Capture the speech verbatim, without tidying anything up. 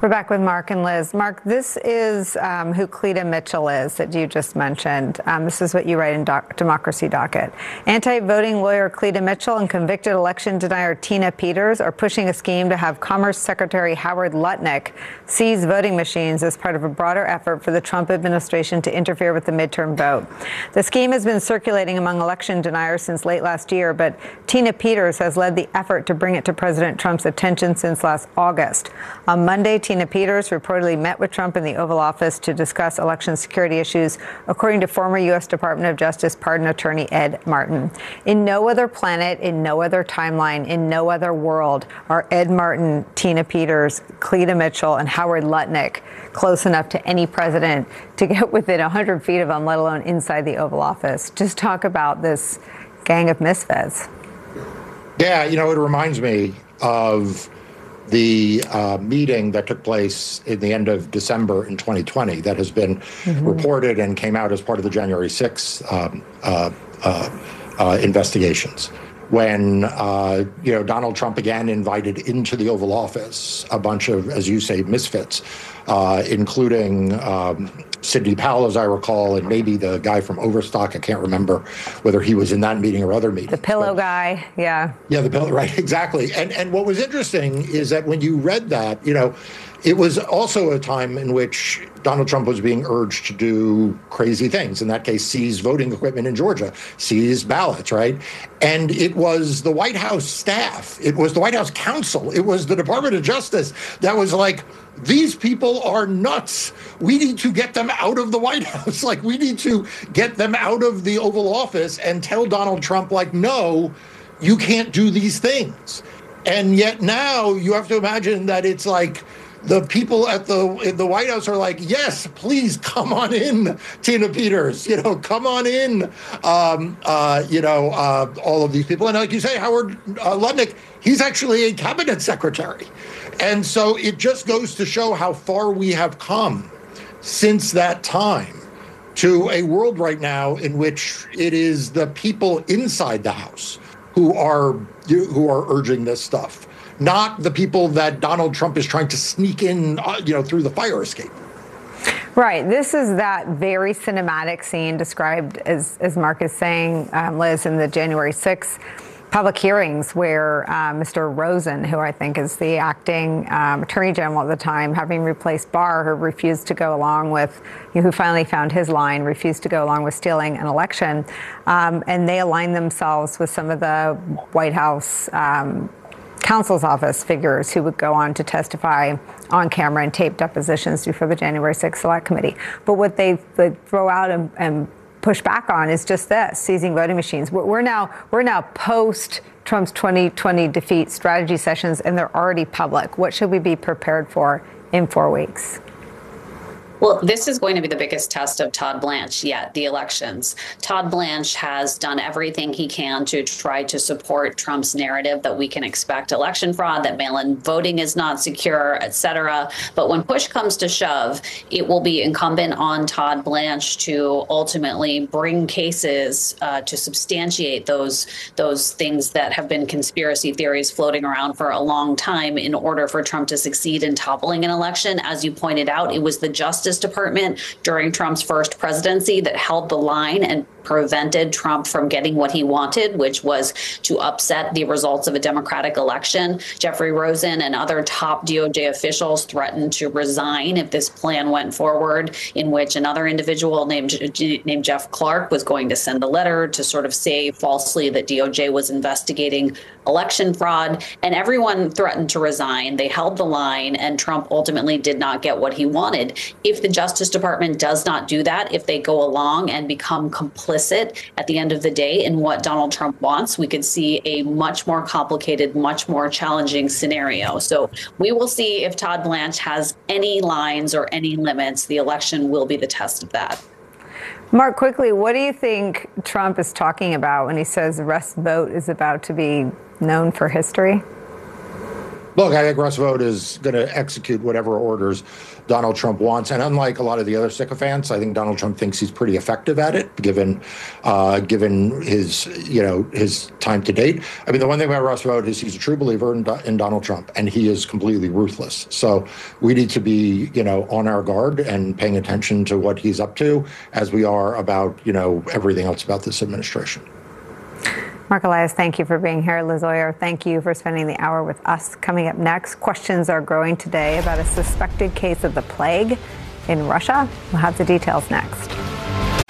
We're back with Mark and Liz. Mark, this is um, who Cleta Mitchell is that you just mentioned. Um, this is what you write in doc- Democracy Docket. Anti-voting lawyer Cleta Mitchell and convicted election denier Tina Peters are pushing a scheme to have Commerce Secretary Howard Lutnick seize voting machines as part of a broader effort for the Trump administration to interfere with the midterm vote. The scheme has been circulating among election deniers since late last year, but Tina Peters has led the effort to bring it to President Trump's attention since last August. On Monday, Tina Peters reportedly met with Trump in the Oval Office to discuss election security issues, according to former U S Department of Justice pardon attorney Ed Martin. In no other planet, in no other timeline, in no other world are Ed Martin, Tina Peters, Cleta Mitchell, and Howard Lutnick close enough to any president to get within one hundred feet of them, let alone inside the Oval Office. Just talk about this gang of misfits. Yeah, you know, it reminds me of the uh, meeting that took place in the end of December in twenty twenty that has been mm-hmm. reported and came out as part of the January sixth um, uh, uh, uh, investigations. When, uh, you know, Donald Trump again invited into the Oval Office a bunch of, as you say, misfits, uh, including um, Sidney Powell, as I recall, and maybe the guy from Overstock. I can't remember whether he was in that meeting or other meetings. The pillow but, guy, yeah. Yeah, the pillow, right, exactly. And and what was interesting is that when you read that, you know, it was also a time in which Donald Trump was being urged to do crazy things. In that case, seize voting equipment in Georgia, seize ballots, right? And it was the White House staff, it was the White House counsel, it was the Department of Justice that was like, these people are nuts. We need to get them out of the White House. Like, we need to get them out of the Oval Office and tell Donald Trump, like, no, you can't do these things. And yet now you have to imagine that it's like, the people at the in the White House are like, yes, please come on in, Tina Peters, you know, come on in, um, uh, you know, uh, all of these people. And like you say, Howard uh, Lutnick, he's actually a cabinet secretary. And so it just goes to show how far we have come since that time to a world right now in which it is the people inside the House who are who are urging this stuff, not the people that Donald Trump is trying to sneak in, uh, you know, through the fire escape. Right. This is that very cinematic scene described, as, as Mark is saying, um, Liz, in the January sixth public hearings where uh, Mister Rosen, who I think is the acting um, attorney general at the time, having replaced Barr, who refused to go along with, you know, who finally found his line, refused to go along with stealing an election. Um, and they aligned themselves with some of the White House um, counsel's office figures who would go on to testify on camera and tape depositions before the January sixth Select Committee. But what they, they throw out and, and push back on is just this: seizing voting machines. We're, we're now we're now post Trump's twenty twenty defeat strategy sessions, and they're already public. What should we be prepared for in four weeks? Well, this is going to be the biggest test of Todd Blanche yet, the elections. Todd Blanche has done everything he can to try to support Trump's narrative that we can expect election fraud, that mail-in voting is not secure, et cetera. But when push comes to shove, it will be incumbent on Todd Blanche to ultimately bring cases uh, to substantiate those, those things that have been conspiracy theories floating around for a long time in order for Trump to succeed in toppling an election. As you pointed out, it was the Justice Department during Trump's first presidency that held the line and prevented Trump from getting what he wanted, which was to upset the results of a Democratic election. Jeffrey Rosen and other top D O J officials threatened to resign if this plan went forward, in which another individual named named Jeff Clark was going to send a letter to sort of say falsely that D O J was investigating election fraud, and everyone threatened to resign. They held the line, and Trump ultimately did not get what he wanted. If the Justice Department does not do that, if they go along and become complicit at the end of the day in what Donald Trump wants, we could see a much more complicated, much more challenging scenario. So we will see if Todd Blanche has any lines or any limits. The election will be the test of that. Mark, quickly, what do you think Trump is talking about when he says the Rust vote is about to be known for history? Look, I think Russ Vought is going to execute whatever orders Donald Trump wants. And unlike a lot of the other sycophants, I think Donald Trump thinks he's pretty effective at it, given uh, given his, you know, his time to date. I mean, the one thing about Russ Vought is he's a true believer in, in Donald Trump, and he is completely ruthless. So we need to be, you know, on our guard and paying attention to what he's up to, as we are about, you know, everything else about this administration. Marc Elias, thank you for being here. Liz Oyer, thank you for spending the hour with us. Coming up next, questions are growing today about a suspected case of the plague in Russia. We'll have the details next.